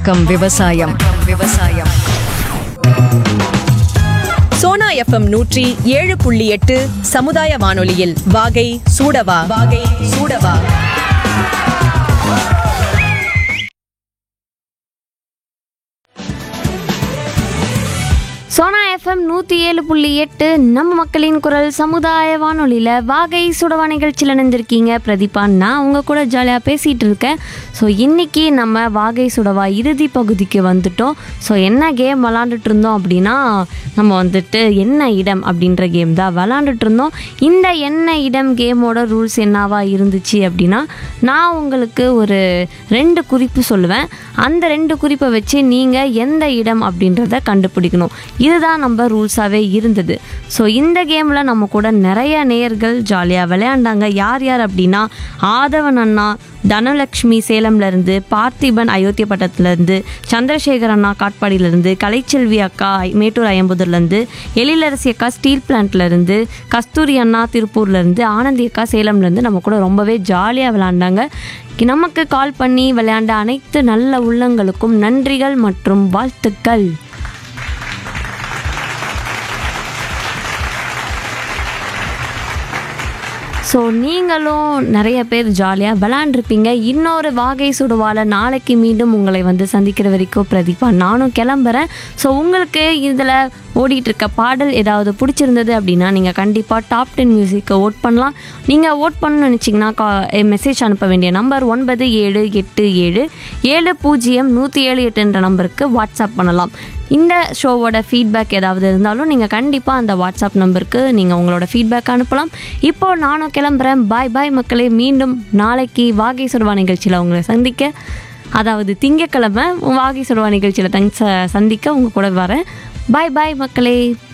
வணக்கம் விவசாயம். சோனா எஃப்எம் 107.8 சமுதாய வானொலியில் வாகை சூடவா. சோனா எஃப்எம் 107.8 நம்ம மக்களின் குரல் சமுதாய வானொலியில் வாகை சுடவா நிகழ்ச்சியில் இணைந்திருக்கீங்க பிரதீபா. நான் உங்கள் கூட ஜாலியாக பேசிகிட்டு இருக்கேன். ஸோ இன்றைக்கி நம்ம வாகை சுடவா இறுதி பகுதிக்கு வந்துட்டோம். ஸோ என்ன கேம் விளாண்டுட்டு இருந்தோம் அப்படின்னா, நம்ம வந்துட்டு என்ன இடம் அப்படின்ற கேம் தான் விளாண்டுட்டு இருந்தோம். இந்த என்ன இடம் கேமோட ரூல்ஸ் என்னவா இருந்துச்சு அப்படின்னா, நான் உங்களுக்கு ஒரு 2 குறிப்பு சொல்லுவேன். அந்த 2 குறிப்பை வச்சு நீங்கள் எந்த இடம் அப்படின்றத கண்டுபிடிக்கணும். இதுதான் நம்ம ரூல்ஸாகவே இருந்தது. ஸோ இந்த கேமில் நம்ம கூட நிறைய நேயர்கள் ஜாலியாக விளையாண்டாங்க. யார் அப்படின்னா, ஆதவன் அண்ணா தனலக்ஷ்மி சேலம்லேருந்து, பார்த்திபன் அயோத்தியப்பட்டத்துலேருந்து, சந்திரசேகர் அண்ணா காட்பாடியிலேருந்து, கலைச்செல்வி அக்கா மேட்டூர் ஐம்பதூர்லேருந்து, எழிலரசி அக்கா ஸ்டீல் பிளான்ட்லேருந்து, கஸ்தூரி அண்ணா திருப்பூர்லேருந்து, ஆனந்தி அக்கா சேலம்லேருந்து நம்ம கூட ரொம்பவே ஜாலியாக விளையாண்டாங்க. நமக்கு கால் பண்ணி விளையாண்ட அனைத்து நல்ல உள்ளங்களுக்கும் நன்றிகள் மற்றும் வாழ்த்துக்கள். ஸோ நீங்களும் நிறைய பேர் ஜாலியாக விளாண்டுருப்பீங்க. இன்னொரு வாகை சுடுவால நாளைக்கு மீண்டும் உங்களை வந்து சந்திக்கிற வரைக்கும் பிரதீபா நானும் கிளம்புறேன். ஸோ உங்களுக்கு இதில் ஓடிட்டுருக்க பாடல் ஏதாவது பிடிச்சிருந்தது அப்படின்னா நீங்கள் கண்டிப்பாக டாப் 10 மியூசிக்கை ஓட் பண்ணலாம். நீங்கள் ஓட் பண்ணணும்னு நினச்சிங்கன்னா மெசேஜ் அனுப்ப வேண்டிய நம்பர் 9787070178 என்ற நம்பருக்கு வாட்ஸ்அப் பண்ணலாம். இந்த ஷோவோட ஃபீட்பேக் ஏதாவது இருந்தாலும் நீங்கள் கண்டிப்பாக அந்த வாட்ஸ்அப் நம்பருக்கு நீங்கள் உங்களோட ஃபீட்பேக் அனுப்பலாம். இப்போது நானும் கிளம்புறேன். பாய் பாய் மக்களே. மீண்டும் நாளைக்கு வாகை சுடுவா நிகழ்ச்சியில் உங்களை சந்திக்க, அதாவது திங்கட்கிழமை வாகை சுடுவா நிகழ்ச்சியில் சந்திக்க உங்கள் கூட வரேன். பாய் பாய் மக்களே.